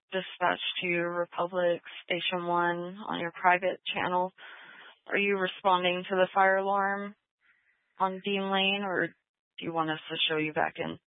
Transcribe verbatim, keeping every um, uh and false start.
dispatch to your Republic Station one on your private channel. Are you responding to the fire alarm on Dean Lane, or do you want us to show you back in?